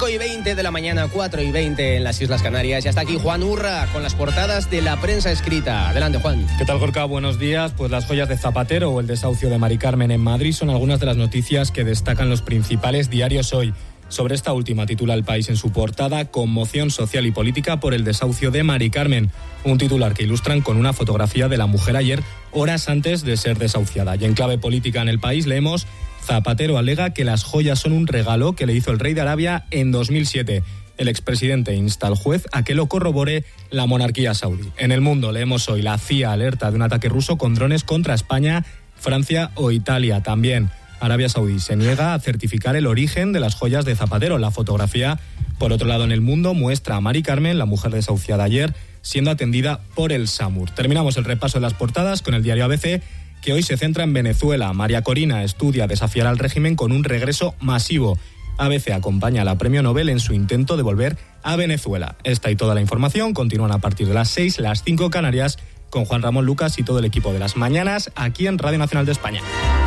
5:20 de la mañana, 4:20 en las Islas Canarias. Ya está aquí Juan Urra con las portadas de la prensa escrita. Adelante, Juan. ¿Qué tal, Gorka? Buenos días. Pues las joyas de Zapatero o el desahucio de Mari Carmen en Madrid son algunas de las noticias que destacan los principales diarios hoy. Sobre esta última titula El País en su portada: conmoción social y política por el desahucio de Mari Carmen. Un titular que ilustran con una fotografía de la mujer ayer, horas antes de ser desahuciada. Y en clave política en El País leemos: Zapatero alega que las joyas son un regalo que le hizo el rey de Arabia en 2007. El expresidente insta al juez a que lo corrobore la monarquía saudí. En El Mundo leemos hoy: la CIA alerta de un ataque ruso con drones contra España, Francia o Italia. También Arabia Saudí se niega a certificar el origen de las joyas de Zapatero. La fotografía, por otro lado, en El Mundo muestra a Mari Carmen, la mujer desahuciada ayer, siendo atendida por el SAMUR. Terminamos el repaso de las portadas con el diario ABC, que hoy se centra en Venezuela. María Corina estudia desafiar al régimen con un regreso masivo. ABC acompaña a la premio Nobel en su intento de volver a Venezuela. Esta y toda la información continúan a partir de las 6, las 5 Canarias, con Juan Ramón Lucas y todo el equipo de Las Mañanas, aquí en Radio Nacional de España.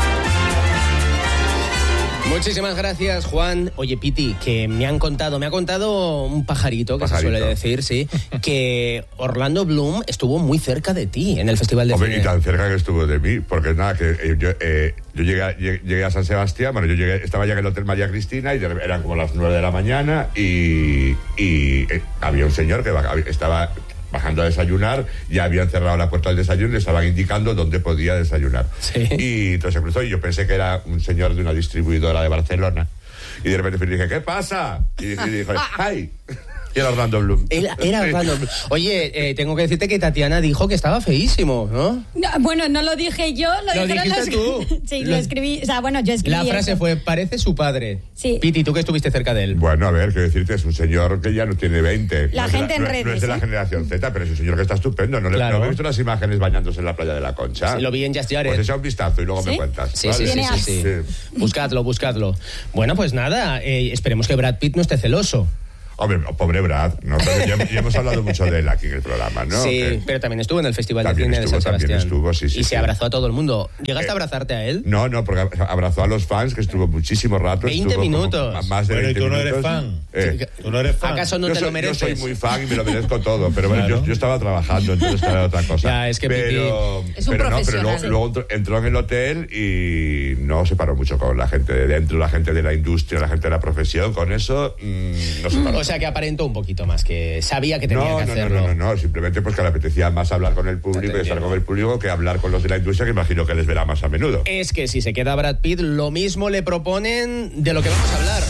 Muchísimas gracias, Juan. Oye, Piti, que me ha contado un pajarito, que se suele decir, sí, que Orlando Bloom estuvo muy cerca de ti en el Festival de Cine. Y tan cerca que estuvo de mí, porque nada, que yo llegué a San Sebastián, bueno, estaba ya en el Hotel María Cristina y eran como las 9 de la mañana y había un señor que estaba bajando a desayunar, ya habían cerrado la puerta del desayuno y le estaban indicando dónde podía desayunar. Sí. Y entonces se cruzó y yo pensé que era un señor de una distribuidora de Barcelona. Y de repente le dije: ¿qué pasa? Y dijo: ¡ay! Y era Orlando Bloom. Era Orlando Bloom. Oye, tengo que decirte que Tatiana dijo que estaba feísimo, ¿no? No, bueno, no lo dije yo, lo dijiste tú. Sí, lo escribí, o sea, bueno, yo escribí. La frase eso. fue: parece su padre. Sí. Piti, tú que estuviste cerca de él. Bueno, a ver, qué decirte, es un señor que ya no tiene 20. La gente en redes. No es de la generación Z, pero es un señor que está estupendo. ¿No he visto las imágenes bañándose en la playa de la Concha? Sí, lo vi en Just Jared. Pues echa un vistazo y luego me cuentas. Sí, ¿vale? sí. Buscadlo. Bueno, pues nada, esperemos que Brad Pitt no esté celoso. Hombre, pobre Brad, ¿no? Pero ya hemos hablado mucho de él aquí en el programa, ¿no? Sí, pero también estuvo en el Festival de Cine de San Sebastián. Y se abrazó a todo el mundo. ¿Llegaste a abrazarte a él? No, porque abrazó a los fans, que estuvo muchísimo rato. 20 minutos. Más de 20 tú no minutos. eres fan. Tú no eres fan. ¿Acaso no te lo mereces? Yo soy muy fan y me lo merezco todo, pero bueno, claro. yo estaba trabajando, entonces era otra cosa. Ya, es que es un profesional. Pero luego entró en el hotel y no se paró mucho con la gente de dentro, la gente de la industria, la gente de la profesión. Con eso no se paró. O sea, que aparentó un poquito más, que sabía que tenía que hacerlo. No, simplemente pues que le apetecía más hablar con el público y estar con el público que hablar con los de la industria, que imagino que les verá más a menudo. Es que si se queda Brad Pitt, lo mismo le proponen de lo que vamos a hablar.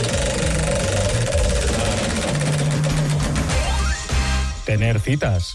Tener citas.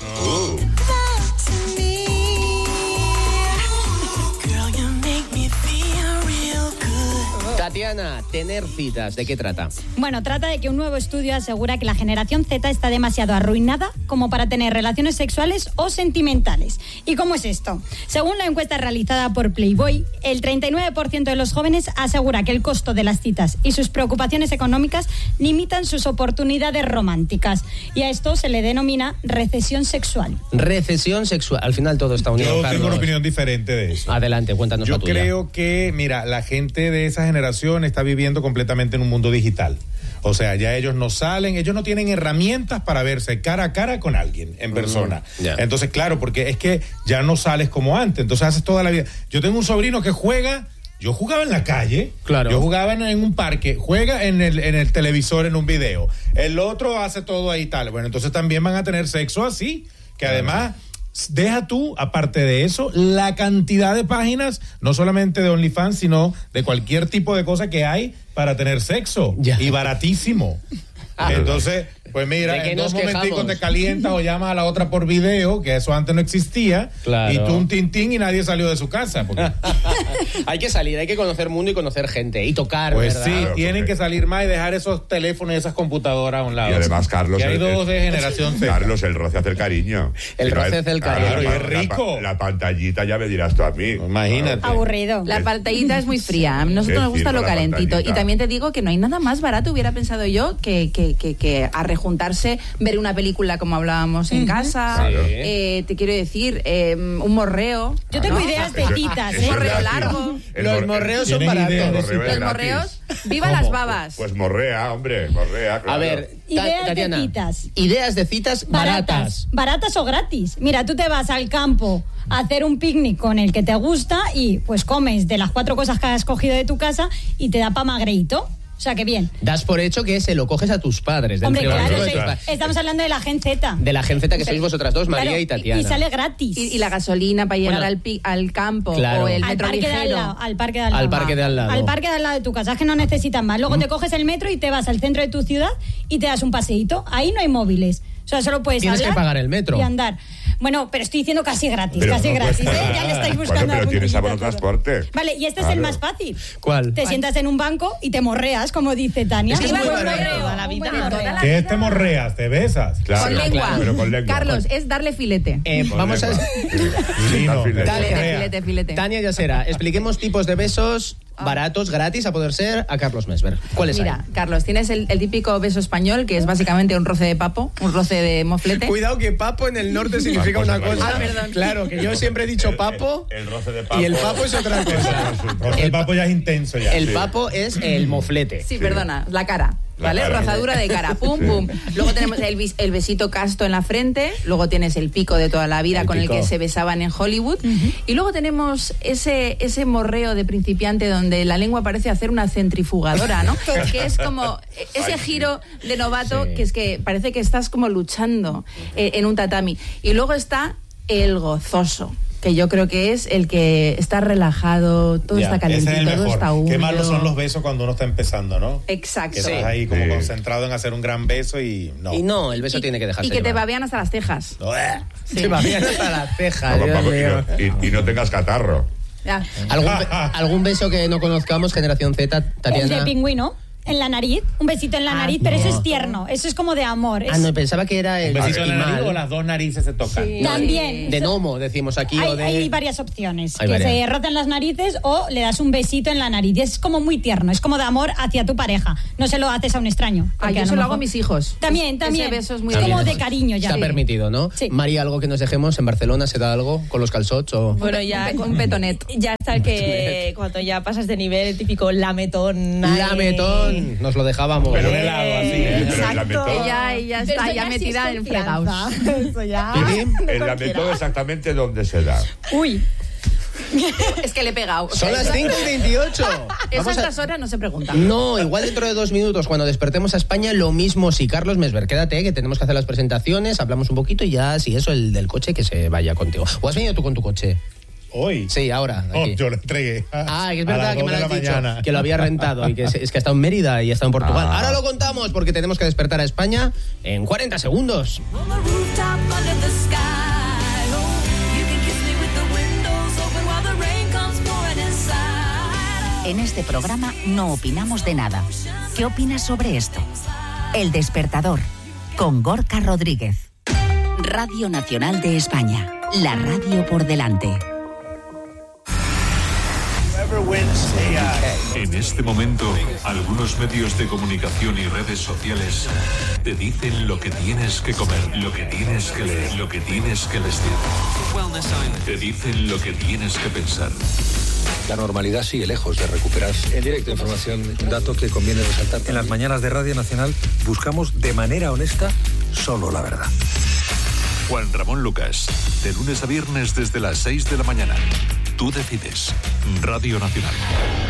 Tatiana, tener citas, ¿de qué trata? Bueno, trata de que un nuevo estudio asegura que la generación Z está demasiado arruinada como para tener relaciones sexuales o sentimentales. ¿Y cómo es esto? Según la encuesta realizada por Playboy, el 39% de los jóvenes asegura que el costo de las citas y sus preocupaciones económicas limitan sus oportunidades románticas. Y a esto se le denomina recesión sexual. Recesión sexual. Al final todo está unido, Yo Carlos. tengo una opinión diferente de eso. Adelante, cuéntanos la tuya. Yo creo que, mira, la gente de esa generación está viviendo completamente en un mundo digital. O sea, ya ellos no salen, ellos no tienen herramientas para verse cara a cara con alguien en persona. Yeah. Entonces, claro, porque es que ya no sales como antes, entonces haces toda la vida. Yo tengo un sobrino que juega, yo jugaba en la calle, claro. Yo jugaba en un parque, juega en el televisor en un video. El otro hace todo ahí tal. Bueno, entonces también van a tener sexo así, que además... Deja tú, aparte de eso, la cantidad de páginas, no solamente de OnlyFans, sino de cualquier tipo de cosa que hay para tener sexo. Ya. Y baratísimo. Entonces, pues mira, en 2 momenticos te calientas o llamas a la otra por video, que eso antes no existía, claro. Y tú un tintín y nadie salió de su casa. Porque... Hay que salir, hay que conocer mundo y conocer gente y tocar, pues ¿verdad? sí, Claro, tienen que salir más y dejar esos teléfonos y esas computadoras a un lado. Y además, Carlos... Que hay dos de generación Z. Carlos, el roce hace el cariño. El roce hace el cariño. Claro, y es rico. La pantallita ya me dirás tú a mí. Imagínate. Aburrido. La pantallita es muy fría. A nosotros nos gusta lo calentito. Y también te digo que no hay nada más barato, hubiera pensado yo, que arrejugar juntarse, ver una película como hablábamos en casa, Claro. te quiero decir, un morreo. Yo tengo ¿no? ideas de citas, Eso Un morreo es largo. Los morreos son ¿Tienen idea baratos. de Morreo es Los gratis. morreos, ¡viva ¿Cómo? las babas! Pues morrea, hombre, morrea, claro. A ver, Ideas de Tatiana, citas. ideas de citas baratas. Baratas o gratis. Mira, tú te vas al campo a hacer un picnic con el que te gusta y pues comes de las 4 cosas que has cogido de tu casa y te da pa' magreito. O sea, que bien. Das por hecho que se lo coges a tus padres. del Hombre, frigorífico claro, de tus claro. padres. estamos hablando de la Gen Z. De la Gen Z que sois vosotras dos, María Claro, y Tatiana. Y sale gratis. Y la gasolina para llegar Bueno, al campo claro. o el al metro parque de al ligero. lado, al parque de al lado. Al parque de al lado. Al parque de al lado de tu casa, es que no necesitas más. Luego te coges el metro y te vas al centro de tu ciudad y te das un paseíto. Ahí no hay móviles. O sea, solo puedes Tienes que hablar pagar el metro. y andar. Bueno, pero estoy diciendo casi gratis, Pero casi no gratis, cuesta ¿eh? nada. Ya le estáis buscando Bueno, pero algún tienes truquito abono a todo. transporte. Vale, y este es Claro. el más fácil. ¿Cuál? Te sientas en un banco y te morreas, como dice Tania. Es que es Un muy buen barato. morreo, Toda la un vida. buen morreo. ¿Qué te morreas? ¿Te besas? Claro, Con lengua. claro, pero con lengua. Carlos, es darle filete. Con Vamos a... lengua. Sí, no, Filete. Dale, Filete, filete. Tania Yasera, expliquemos tipos de besos baratos, gratis, a poder ser, a Carlos Mesver. ¿Cuáles hay? Mira, Carlos, tienes el típico beso español, que es básicamente un roce de papo, un roce de moflete. Cuidado que papo en el norte significa una cosa. Ah, perdón. Claro, que yo siempre he dicho papo El roce de papo. y el papo es otra cosa. El papo ya es intenso ya. El Sí. papo es el moflete. Sí, perdona, la cara. La ¿Vale? cara. Rozadura de cara, pum, Sí. pum. Luego tenemos el besito casto en la frente, luego tienes el pico de toda la vida El con pico. el que se besaban en Hollywood, y luego tenemos ese morreo de principiante donde la lengua parece hacer una centrifugadora, ¿no? Que es como ese Ay, sí. giro de novato, Sí. que es que parece que estás como luchando en un tatami. Y luego está el gozoso, que yo creo que es el que está relajado, todo Ya, está Ese es calentito, el todo está mejor. húmedo. Qué malos son los besos cuando uno está empezando, ¿no? Exacto. Que estás ahí como Sí. concentrado en hacer un gran beso y no. Y no, el beso tiene que dejarse Y que te llevar. babean hasta las cejas. No, Te babean hasta las cejas. Como Dios papo, mío. y no tengas catarro. Ya. ¿Algún beso que no conozcamos, generación Z, El Tatiana? de pingüino, en la nariz, un besito en la nariz, pero eso es tierno, eso es como de amor. Ah, no, pensaba que era el ¿Un besito en la nariz esquimal. o las dos narices se tocan? Sí. También. De gnomo, decimos aquí, o de... Hay varias opciones. Hay que varias. se rozan las narices o le das un besito en la nariz. Y es como muy tierno, es como de amor hacia tu pareja. No se lo haces a un extraño. porque Yo a se lo mejor- hago a mis hijos. También. Ese beso es muy como lindo. de cariño ya. Está permitido, ¿no? Sí. María, ¿algo que nos dejemos en Barcelona? ¿Se da algo con los calzots o...? Bueno, ya Un petonet. ya está el que cuando ya pasas de nivel, el típico lametón. ay. Lametón, nos lo dejábamos. Pero de lado, así. Pero el Exacto. lametón- Ella Pero está eso ya sí metida es en fregados. confianza. Eso ya. ¿Y El cualquiera. lametón exactamente dónde se da. Uy, Es que le he pegado. Son las 5:28. Esas Vamos a- las horas no se preguntan. No, igual dentro de 2 minutos, cuando despertemos a España, lo mismo. Si Carlos Mesver, quédate, que tenemos que hacer las presentaciones, hablamos un poquito y ya, si eso, el del coche, que se vaya contigo. ¿O has venido tú con tu coche? Hoy. Sí, ahora. Oh, Aquí. yo lo entregué. Ah, que es a verdad las que me 2 lo de has la dicho, mañana. que lo había rentado y que es que ha estado en Mérida y ha estado en Portugal. Ah. Ahora lo contamos porque tenemos que despertar a España en 40 segundos. On the rooftop under the sky. Oh, you can kiss me with the windows open while the rain comes pouring inside. En este programa no opinamos de nada. ¿Qué opinas sobre esto? El Despertador, con Gorka Rodríguez. Radio Nacional de España. La radio por delante. En este momento, algunos medios de comunicación y redes sociales te dicen lo que tienes que comer, lo que tienes que leer, lo que tienes que vestir. Te dicen lo que tienes que pensar. La normalidad sigue lejos de recuperarse. En directo, información, un dato que conviene resaltar. En las mañanas de Radio Nacional buscamos de manera honesta solo la verdad. Juan Ramón Lucas, de lunes a viernes desde las 6 de la mañana. Tú decides. Radio Nacional.